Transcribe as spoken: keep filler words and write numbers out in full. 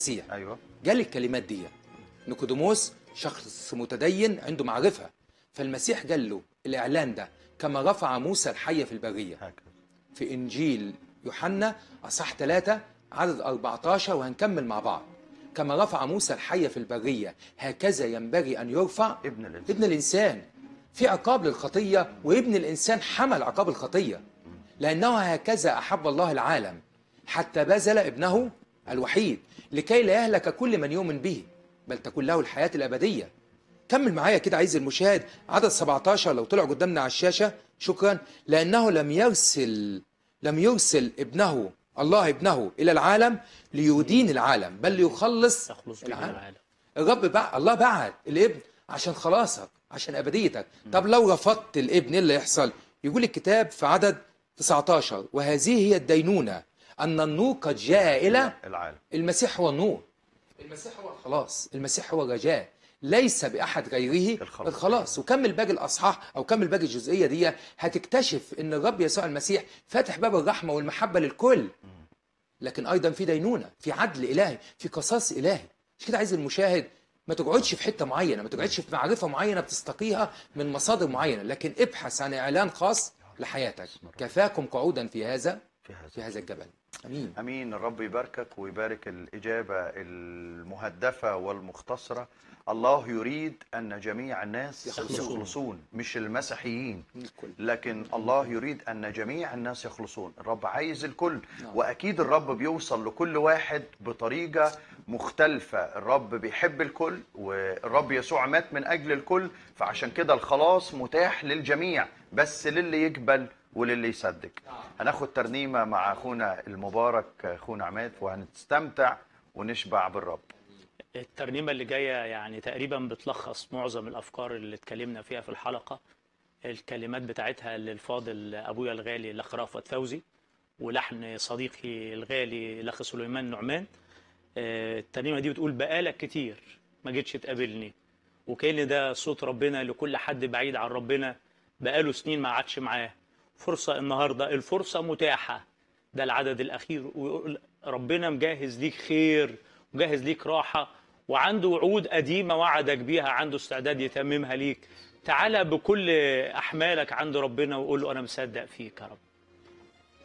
المسيح ايوه جال الكلمات دي. نيقوديموس شخص متدين عنده معرفة، فالمسيح جال له الإعلان ده كما رفع موسى الحية في البرية هكذا. في إنجيل يوحنا أصح ثلاثة عدد أربعة عشر، وهنكمل مع بعض. كما رفع موسى الحية في البرية هكذا ينبغي أن يرفع ابن الانسان. ابن الإنسان. في عقاب للخطية، وابن الإنسان حمل عقاب الخطية، لأنه هكذا أحب الله العالم حتى بذل ابنه الوحيد لكي لا يهلك كل من يؤمن به بل تكون له الحياة الأبدية. كمل معايا كده عايز المشاهد عدد سبعة عشر لو طلع قدامنا على الشاشة. شكرا. لأنه لم يرسل لم يرسل ابنه الله ابنه إلى العالم ليدين العالم بل ليخلص تخلص به العالم. العالم. الرب بع... الله بعت الابن عشان خلاصك، عشان أبديتك. طب لو رفضت الابن ايه اللي يحصل؟ يقول الكتاب في عدد تسعة عشر وهذه هي الدينونة أن النور قد جاء إلى العالم. المسيح هو النور، المسيح هو الخلاص، المسيح هو الرجاء، ليس بأحد غيره الخلاص. الخلاص. وكمل باقي الأصحاح أو كمل باقي الجزئية دي هتكتشف أن الرب يسوع المسيح فاتح باب الرحمة والمحبة للكل، لكن أيضا في دينونة، في عدل إلهي، في قصاص إلهي. مش كده عايز المشاهد ما تقعدش في حتة معينة، ما تقعدش في معرفة معينة بتستقيها من مصادر معينة، لكن ابحث عن إعلان خاص لحياتك. كفاكم قعودا في هذا في هذا في هذا الجبل. امين. امين. الرب يباركك ويبارك الاجابه المهدفه والمختصره. الله يريد ان جميع الناس يخلصون. يخلصون، مش المسيحيين، الكل. لكن الله يريد ان جميع الناس يخلصون. الرب عايز الكل، نعم. واكيد الرب بيوصل لكل واحد بطريقه مختلفه. الرب بيحب الكل، والرب يسوع مات من اجل الكل، فعشان كده الخلاص متاح للجميع، بس للي يقبل وللي يصدق. هناخد ترنيمه مع اخونا المبارك اخونا عماد، وهنستمتع ونشبع بالرب. الترنيمة اللي جاية يعني تقريبا بتلخص معظم الأفكار اللي اتكلمنا فيها في الحلقة. الكلمات بتاعتها للفاضل أبويا الغالي الأخ رأفت فوزي، ولحن صديقي الغالي الأخ سليمان نعمان. الترنيمة دي بتقول بقالك كتير ما جيتش تقابلني، وكأن ده صوت ربنا لكل حد بعيد عن ربنا بقاله سنين ما عادش معاه. فرصة النهاردة، الفرصة متاحة، ده العدد الأخير، ويقول ربنا مجهز ليك خير ومجهز ليك راحة، وعنده وعود قديمة وعدك بيها، عنده استعداد يتممها ليك. تعالى بكل أحمالك عند ربنا وقول له أنا مصدق فيك يا رب.